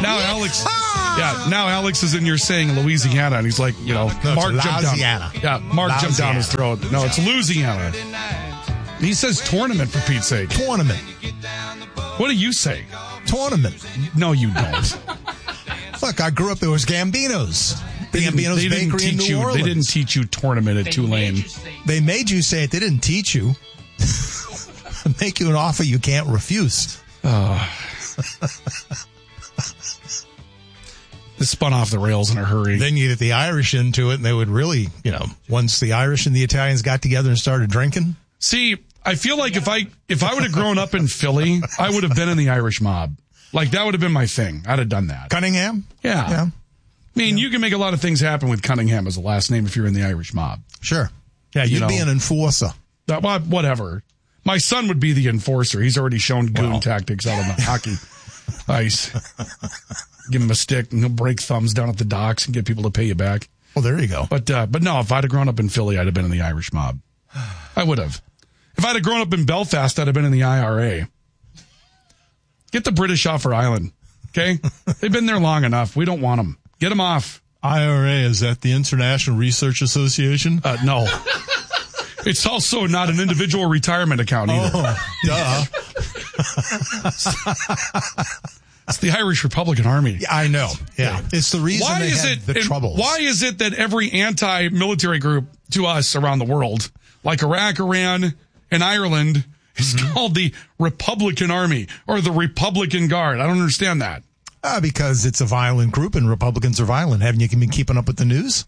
Now Alex. Yeah, now Alex is in your saying Louisiana, and he's like, Mark jumped down. Yeah, Mark jumped down his throat. No, it's Louisiana. He says tournament, for Pete's sake. Tournament. What do you say? Tournament. No, you don't. Look, I grew up, there was Gambino's. Gambino's Bakery in New Orleans. They didn't teach you tournament at Tulane. They made you say it. They didn't teach you. Make you an offer you can't refuse. This spun off the rails in a hurry. Then you get the Irish into it, and they would really, once the Irish and the Italians got together and started drinking. See, I feel like if I would have grown up in Philly, I would have been in the Irish mob. Like, that would have been my thing. I'd have done that. Cunningham? Yeah. I mean, you can make a lot of things happen with Cunningham as a last name if you're in the Irish mob. Sure. Yeah, you'd be an enforcer. Whatever. My son would be the enforcer. He's already shown goon tactics out on the hockey ice. Give him a stick, and he'll break thumbs down at the docks and get people to pay you back. Well, there you go. But no, if I'd have grown up in Philly, I'd have been in the Irish mob. I would have. If I'd have grown up in Belfast, I'd have been in the IRA. Get the British off our island, okay? They've been there long enough. We don't want them. Get them off. IRA, is that the International Research Association? No. It's also not an individual retirement account either. Oh, duh. It's the Irish Republican Army. Yeah, I know. Yeah. It's the reason they had the troubles. Why is it that every anti-military group to us around the world, like Iraq, Iran, and Ireland, is called the Republican Army or the Republican Guard? I don't understand that. Because it's a violent group and Republicans are violent. Haven't you been keeping up with the news?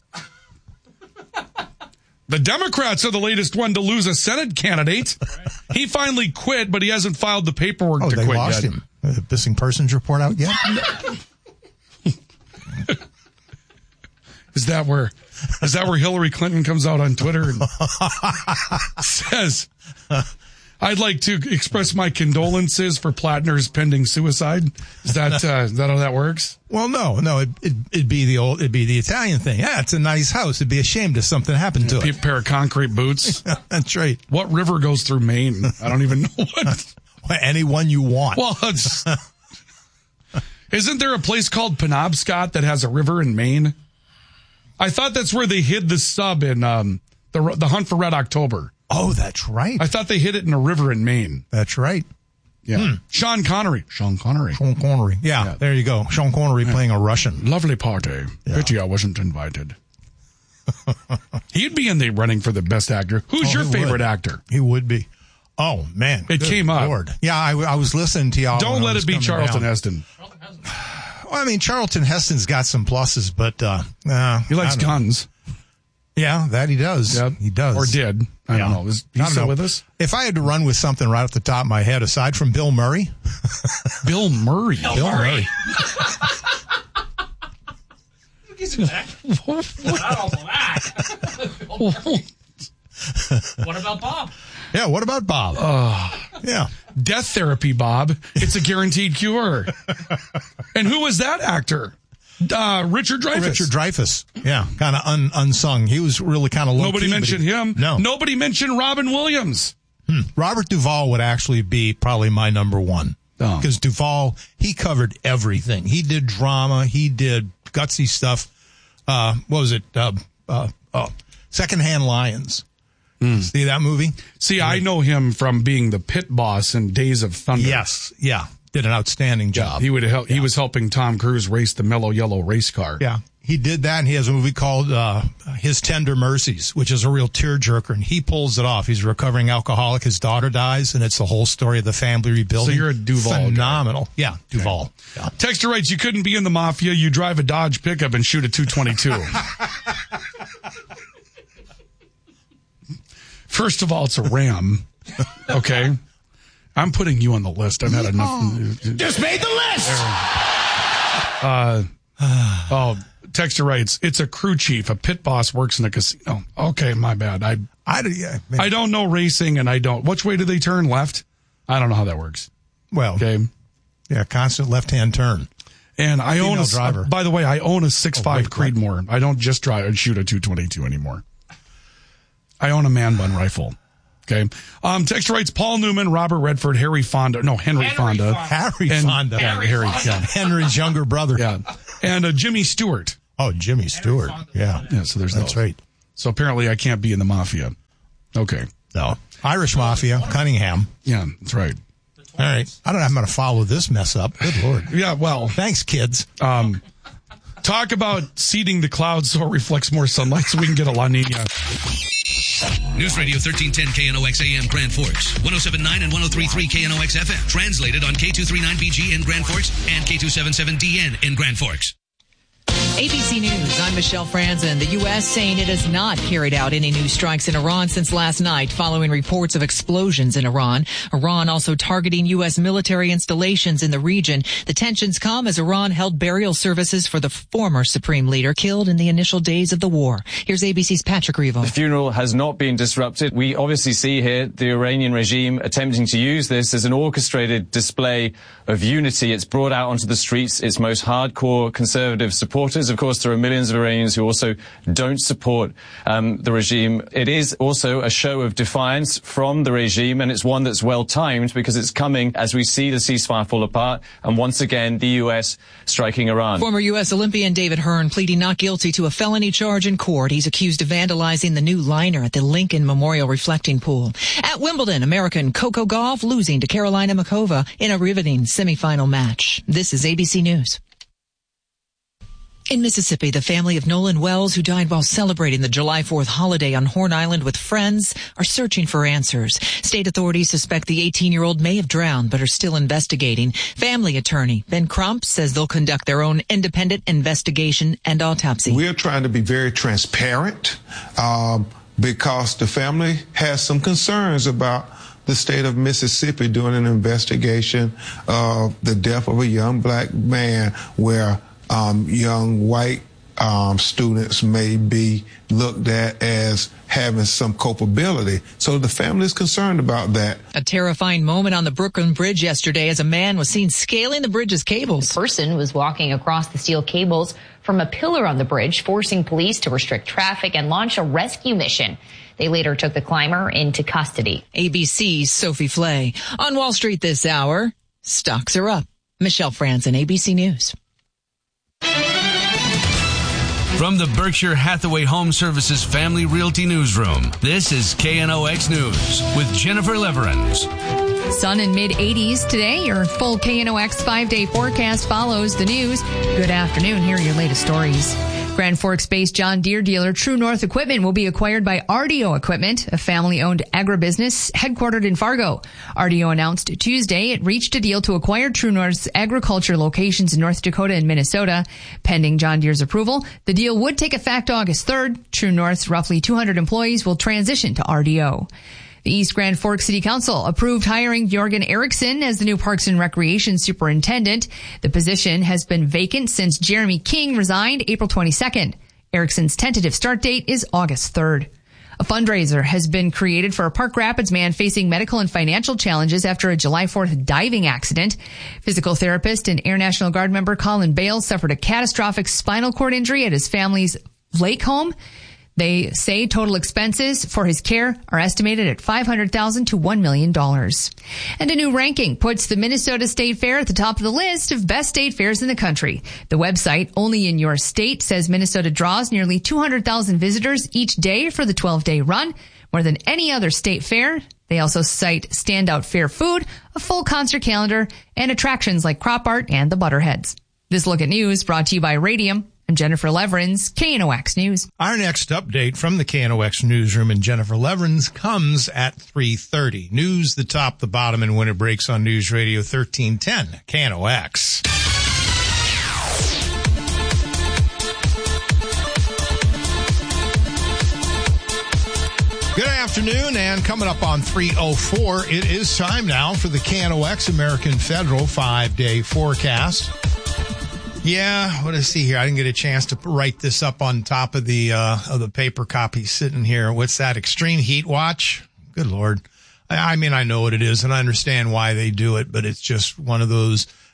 The Democrats are the latest one to lose a Senate candidate. He finally quit, but he hasn't filed the paperwork to quit yet. They lost him. The missing persons report out yet? Is that where Hillary Clinton comes out on Twitter and says, I'd like to express my condolences for Plattner's pending suicide? Is that how that works? Well, no, it'd be the Italian thing. Yeah, it's a nice house. It'd be a shame if something happened to it. A pair of concrete boots. That's right. What river goes through Maine? I don't even know what. Anyone you want. Well, isn't there a place called Penobscot that has a river in Maine? I thought that's where they hid the sub in the Hunt for Red October. Oh, that's right. I thought they hid it in a river in Maine. That's right. Yeah. Sean Connery. Yeah, there you go. Sean Connery playing a Russian. Lovely party. Yeah. Pity I wasn't invited. He'd be in the running for the best actor. Who's your favorite actor? He would be. Oh, man. It came up. Lord. Yeah, I was listening to y'all. Don't let it be Charlton Heston. Well, I mean, Charlton Heston's got some pluses, but he likes guns. Yeah, that he does. Yep. He does. Or did. I don't know. Is he still with us? If I had to run with something right off the top of my head, aside from Bill Murray. Bill Murray. Bill Murray. Not all that. What about Bob? Yeah, what about Bob? Yeah. Death therapy, Bob. It's a guaranteed cure. And who was that actor? Richard Dreyfuss. Richard Dreyfuss. Yeah, kind of unsung. He was really kind of low-key. Nobody mentioned him. No. Nobody mentioned Robin Williams. Robert Duvall would actually be probably my number one. Because Duvall, he covered everything. He did drama. He did gutsy stuff. What was it? Secondhand Lions. See that movie? See, I know him from being the pit boss in Days of Thunder. Yes. Yeah. Did an outstanding job. He would help. He was helping Tom Cruise race the mellow yellow race car. Yeah. He did that, and he has a movie called His Tender Mercies, which is a real tearjerker, and he pulls it off. He's a recovering alcoholic. His daughter dies, and it's the whole story of the family rebuilding. So you're a Duvall Phenomenal. guy. Yeah, Duvall. Okay. Yeah. Texter writes, you couldn't be in the mafia. You drive a Dodge pickup and shoot a 222. First of all, it's a Ram. Okay. I'm putting you on the list. I've had enough. Just made the list. Texter writes, it's a crew chief. A pit boss works in a casino. Okay, my bad. I don't know racing, and I don't. Which way do they turn? Left? I don't know how that works. Well, okay. Yeah, constant left-hand turn. And I own a driver. By the way, I own a 6.5 Creedmoor. I don't just drive and shoot a 222 anymore. I own a man bun rifle. Okay. Texter writes Paul Newman, Robert Redford, Henry Fonda. Henry's younger brother. Yeah. And Jimmy Stewart. Oh, Jimmy Stewart. Yeah. Yeah, so there's That's those. right. So apparently I can't be in the mafia. Okay. No. Irish Mafia, Cunningham. Yeah, that's right. All right. I don't know. I'm going to follow this mess up. Good Lord. Yeah, well. Thanks, kids. Talk about seeding the clouds so it reflects more sunlight so we can get a La Nina. News Radio 1310 KNOX AM Grand Forks, 107.9 and 103.3 KNOX FM. Translated on K239BG in Grand Forks and K277DN in Grand Forks. ABC News, I'm Michelle Franzen. The U.S. saying it has not carried out any new strikes in Iran since last night following reports of explosions in Iran. Iran also targeting U.S. military installations in the region. The tensions come as Iran held burial services for the former supreme leader killed in the initial days of the war. Here's ABC's Patrick Revo. The funeral has not been disrupted. We obviously see here the Iranian regime attempting to use this as an orchestrated display of unity. It's brought out onto the streets its most hardcore conservative supporters. Of course, there are millions of Iranians who also don't support the regime. It is also a show of defiance from the regime, and it's one that's well-timed because it's coming as we see the ceasefire fall apart, and once again, the U.S. striking Iran. Former U.S. Olympian David Hearn pleading not guilty to a felony charge in court. He's accused of vandalizing the new liner at the Lincoln Memorial Reflecting Pool. At Wimbledon, American Coco Gauff losing to Carolina Muchova in a riveting semifinal match. This is ABC News. In Mississippi, the family of Nolan Wells, who died while celebrating the July 4th holiday on Horn Island with friends, are searching for answers. State authorities suspect the 18-year-old may have drowned, but are still investigating. Family attorney Ben Crump says they'll conduct their own independent investigation and autopsy. We're trying to be very transparent because the family has some concerns about the state of Mississippi doing an investigation of the death of a young black man where young white students may be looked at as having some culpability. So the family is concerned about that. A terrifying moment on the Brooklyn Bridge yesterday as a man was seen scaling the bridge's cables. The person was walking across the steel cables from a pillar on the bridge, forcing police to restrict traffic and launch a rescue mission. They later took the climber into custody. ABC's Sophie Flay. On Wall Street this hour, stocks are up. Michelle Franzen, ABC News. From the Berkshire Hathaway Home Services Family Realty Newsroom, this is KNOX News with Jennifer Leverins. Sun in mid-80s today. Your full KNOX 5-day forecast follows the news. Good afternoon. Here are your latest stories. Grand Forks-based John Deere dealer True North Equipment will be acquired by RDO Equipment, a family-owned agribusiness headquartered in Fargo. RDO announced Tuesday it reached a deal to acquire True North's agriculture locations in North Dakota and Minnesota. Pending John Deere's approval, the deal would take effect August 3rd. True North's roughly 200 employees will transition to RDO. The East Grand Forks City Council approved hiring Jorgen Eriksson as the new Parks and Recreation Superintendent. The position has been vacant since Jeremy King resigned April 22nd. Eriksson's tentative start date is August 3rd. A fundraiser has been created for a Park Rapids man facing medical and financial challenges after a July 4th diving accident. Physical therapist and Air National Guard member Colin Bales suffered a catastrophic spinal cord injury at his family's lake home. They say total expenses for his care are estimated at $500,000 to $1 million. And a new ranking puts the Minnesota State Fair at the top of the list of best state fairs in the country. The website, Only in Your State, says Minnesota draws nearly 200,000 visitors each day for the 12-day run, more than any other state fair. They also cite standout fair food, a full concert calendar, and attractions like crop art and the Butterheads. This Look at News brought to you by Radium. I'm Jennifer Leverins, KNOX News. Our next update from the KNOX newsroom and Jennifer Leverins comes at 3:30. News, the top, the bottom, and when it breaks on News Radio 1310, KNOX. Good afternoon, and coming up on 3:04, it is time now for the KNOX American Federal 5-day forecast. Yeah, what do I see here? I didn't get a chance to write this up on top of the paper copy sitting here. What's that? Extreme heat watch? Good Lord. I mean, I know what it is and I understand why they do it, but it's just one of those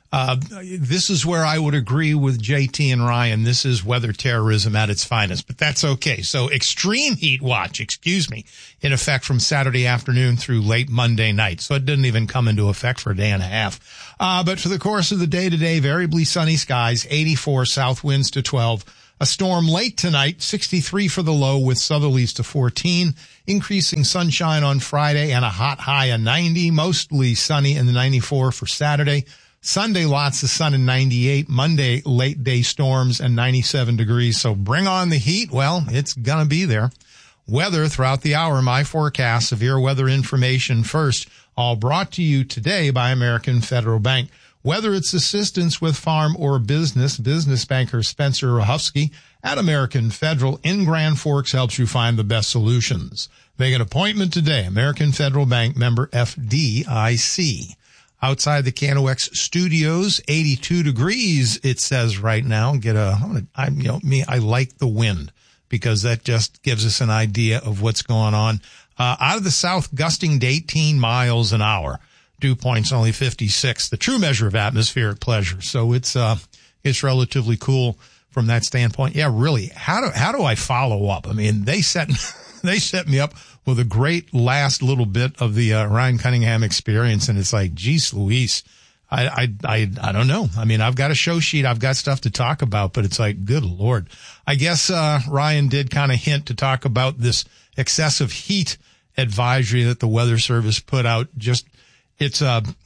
This is where I would agree with JT and Ryan. This is weather terrorism at its finest, but that's okay. So extreme heat watch, in effect from Saturday afternoon through late Monday night. So it didn't even come into effect for a day and a half. But for the course of the day today, variably sunny skies, 84 south winds to 12. A storm late tonight, 63 for the low with southerlies to 14. Increasing sunshine on Friday and a hot high of 90. Mostly sunny in the 94 for Saturday. Sunday, lots of sun and 98. Monday, late day storms and 97 degrees. So bring on the heat. Well, it's going to be there. Weather throughout the hour. My forecast, severe weather information first. All brought to you today by American Federal Bank. Whether it's assistance with farm or business banker Spencer Rahufsky at American Federal in Grand Forks helps you find the best solutions. Make an appointment today. American Federal Bank, member FDIC. Outside the KNOX studios, 82 degrees, it says right now. I like the wind because that just gives us an idea of what's going on. Out of the south, gusting to 18 miles an hour. Dew point's only 56, the true measure of atmospheric pressure. So it's relatively cool from that standpoint. Yeah, really. How do I follow up? I mean, they set me up with a great last little bit of the Ryan Cunningham experience, and it's like, geez Louise, I don't know. I mean, I've got a show sheet, I've got stuff to talk about, but it's like, good Lord. I guess Ryan did kind of hint to talk about this excessive heat advisory that the Weather Service put out. It's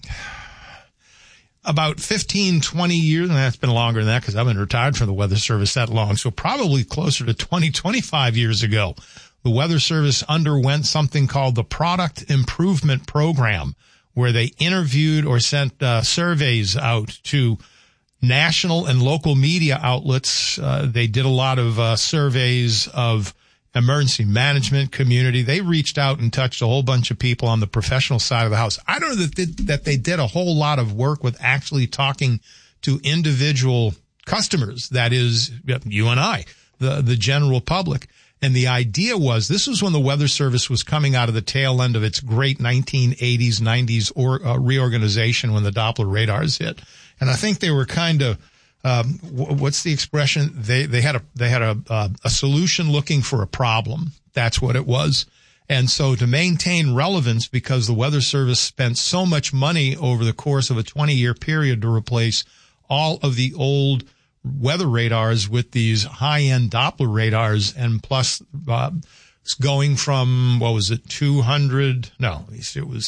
about 15, 20 years, and that's been longer than that because I've been retired from the Weather Service that long, so probably closer to 20, 25 years ago. The Weather Service underwent something called the Product Improvement Program, where they interviewed or sent surveys out to national and local media outlets. They did a lot of surveys of emergency management community. They reached out and touched a whole bunch of people on the professional side of the house. I don't know that they did a whole lot of work with actually talking to individual customers. That is, you and I, the general public. And the idea was, this was when the Weather Service was coming out of the tail end of its great 1980s, 90s reorganization when the Doppler radars hit. And I think they were kind of, what's the expression? They had a solution looking for a problem. That's what it was. And so to maintain relevance, because the Weather Service spent so much money over the course of a 20-year period to replace all of the old weather radars with these high-end Doppler radars, and plus going from, 200? No, it was,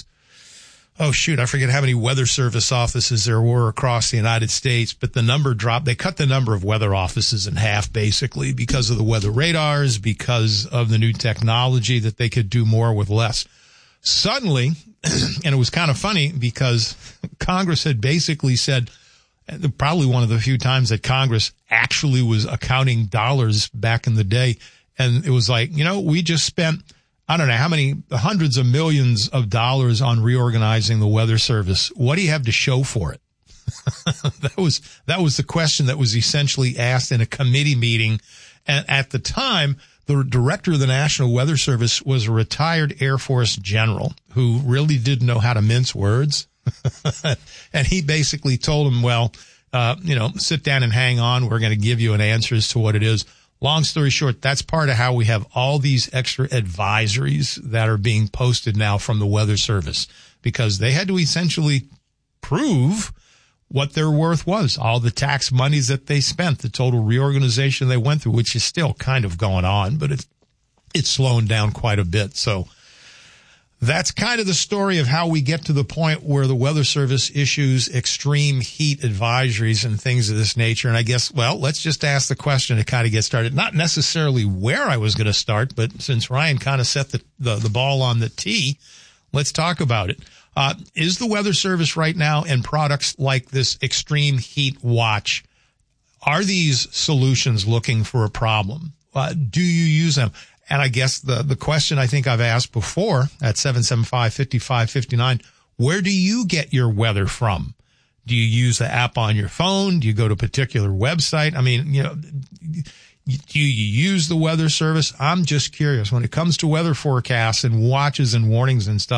I forget how many Weather Service offices there were across the United States, but the number dropped. They cut the number of weather offices in half, basically, because of the weather radars, because of the new technology that they could do more with less. Suddenly, and it was kind of funny because Congress had basically said, probably one of the few times that Congress actually was accounting dollars back in the day. And it was like, we just spent, I don't know how many hundreds of millions of dollars on reorganizing the Weather Service. What do you have to show for it? That was the question that was essentially asked in a committee meeting. And at the time, the director of the National Weather Service was a retired Air Force general who really didn't know how to mince words. And he basically told him, sit down and hang on. We're going to give you an answer as to what it is. Long story short, that's part of how we have all these extra advisories that are being posted now from the Weather Service, because they had to essentially prove what their worth was, all the tax monies that they spent, the total reorganization they went through, which is still kind of going on, but it's slowing down quite a bit. So that's kind of the story of how we get to the point where the Weather Service issues extreme heat advisories and things of this nature. And I guess, let's just ask the question to kind of get started. Not necessarily where I was going to start, but since Ryan kind of set the ball on the tee, let's talk about it. Is the Weather Service right now, and products like this extreme heat watch, are these solutions looking for a problem? Do you use them? And I guess the question I think I've asked before at 775-5559, where do you get your weather from? Do you use the app on your phone? Do you go to a particular website? I mean, do you use the Weather Service? I'm just curious. When it comes to weather forecasts and watches and warnings and stuff,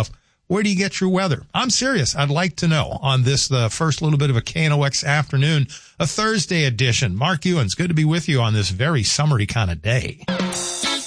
Where do you get your weather? I'm serious. I'd like to know on this, the first little bit of a KNOX afternoon, a Thursday edition. Mark Ewens, good to be with you on this very summery kind of day.